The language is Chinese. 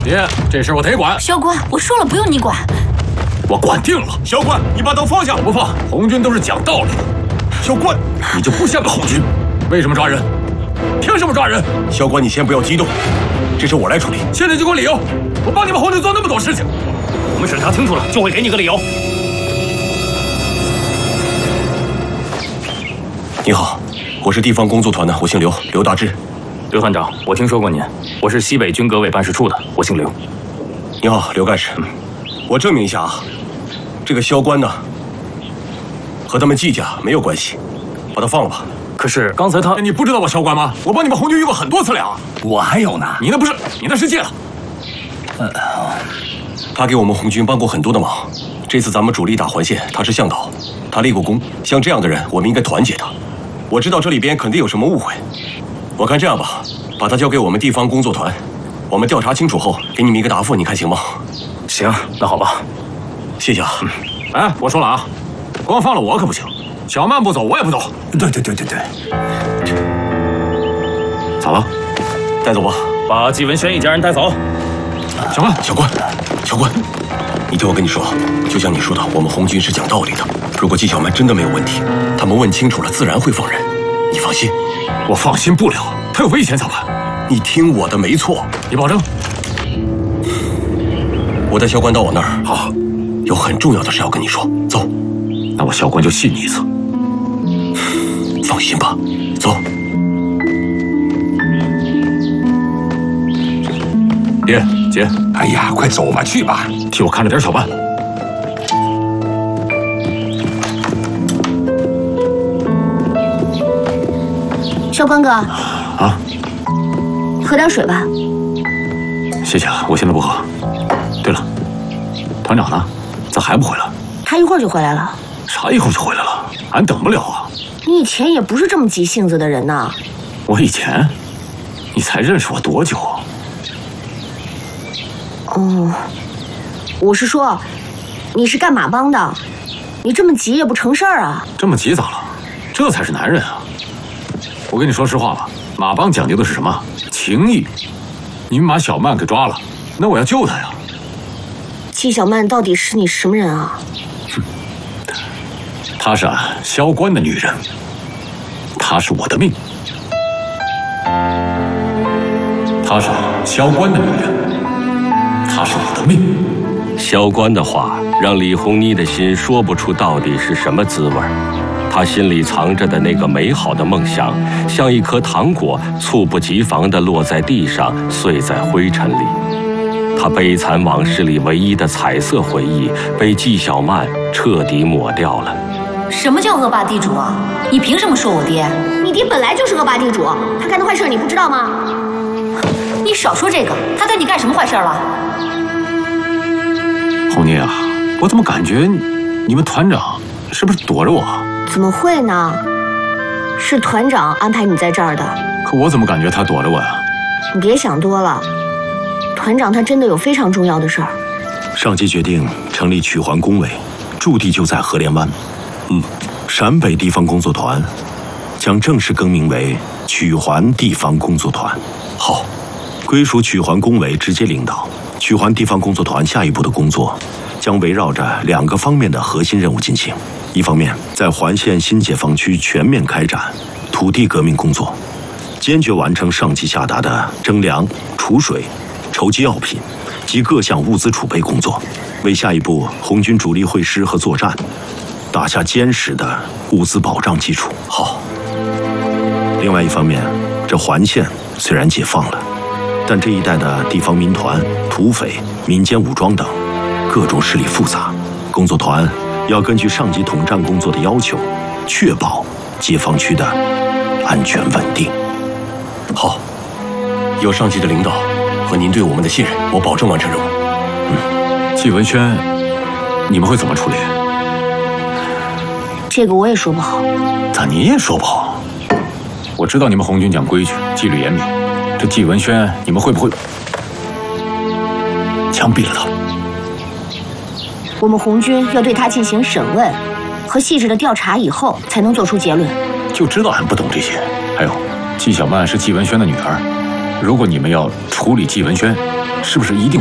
爹，这事我得管。 萧官，我说了不用你管。 我管定了。 萧官，你把刀放下！ 我不放。红军都是讲道理的。 萧官， 你就不像个红军。为什么抓人？凭什么抓人？ 萧官，你先不要激动，这事我来处理。 现在就给我理由！我帮你们红军做那么多事情， 我们审查清楚了，就会给你个理由。 你好，我是地方工作团的，我姓刘，刘大志。 刘团长，我听说过您，我是西北军革委办事处的，我姓刘。 你好，刘干事。我证明一下啊，这个萧官呢，和他们季家没有关系，把他放了吧。 可是刚才他…… 你不知道我萧官吗？我帮你们红军遇过很多次了。 我还有呢。 你那不是，你那是借了。 他给我们红军帮过很多的忙。这次咱们主力打环线，他是向导，他立过功。像这样的人，我们应该团结他。我知道这里边肯定有什么误会。我看这样吧，把他交给我们地方工作团，我们调查清楚后给你们一个答复，你看行吗？ 行，那好吧。 谢谢啊。 哎，我说了啊，光放了我可不行，小曼不走，我也不走。 对。 咋了？ 带走吧。 把季文轩一家人带走。 小曼， 小官，你听我跟你说，就像你说的，我们红军是讲道理的。如果季小曼真的没有问题，他们问清楚了，自然会放人。你放心。 我放心不了，他有危险咋办？ 你听我的，没错。 你保证？ 我带萧官到我那儿。 好， 有很重要的事要跟你说。走。 那我萧官就信你一次。 放心吧，走。 爹姐， 哎呀，快走吧，去吧， 替我看着点小曼。 萧官哥， 啊， 喝点水吧。 谢谢了，我现在不喝。对了，团长呢？咋还不回来？ 他一会儿就回来了。 啥一会儿就回来了？俺等不了啊！ 你以前也不是这么急性子的人呐。 我以前？你才认识我多久啊？ 哦，我是说，你是干嘛帮的？你这么急也不成事儿啊？ 这么急咋了？这才是男人啊！我跟你说实话吧，马帮讲究的是什么？情义。你们把小曼给抓了，那我要救她呀。 季小曼到底是你什么人啊？ 她是俺萧官的女人，她是我的命。她是萧官的女人，她是我的命。 萧官的话让李红妮的心说不出到底是什么滋味。他心里藏着的那个美好的梦想，像一颗糖果，猝不及防地落在地上，碎在灰尘里。他悲惨往事里唯一的彩色回忆，被季小曼彻底抹掉了。 什么叫恶霸地主啊？你凭什么说我爹？你爹本来就是恶霸地主，他干的坏事你不知道吗？你少说这个，他对你干什么坏事了？ 红妮啊，我怎么感觉你们团长是不是躲着我？ 怎么会呢？是团长安排你在这儿的。 可我怎么感觉他躲着我呀？ 你别想多了，团长他真的有非常重要的事儿。 上级决定成立曲环工委，驻地就在河连湾。陕北地方工作团将正式更名为曲环地方工作团。 好， 归属曲环工委直接领导。曲环地方工作团下一步的工作将围绕着2个方面的核心任务进行。一方面，在环线新解放区全面开展土地革命工作，坚决完成上级下达的征粮、储水、筹集药品及各项物资储备工作，为下一步红军主力会师和作战打下坚实的物资保障基础。 好。 另外一方面，这环线虽然解放了，但这一带的地方民团、土匪、民间武装等各种势力复杂，工作团要根据上级统战工作的要求，确保解放区的安全稳定。 好，有上级的领导和您对我们的信任，我保证完成任务。 季文轩，你们会怎么处理？ 这个我也说不好。 咋你也说不好？我知道你们红军讲规矩，纪律严明。这季文轩，你们会不会枪毙了他？ 我们红军要对他进行审问和细致的调查以后，才能做出结论。 就知道俺不懂这些。还有，季小曼是季文轩的女儿，如果你们要处理季文轩， 是不是一定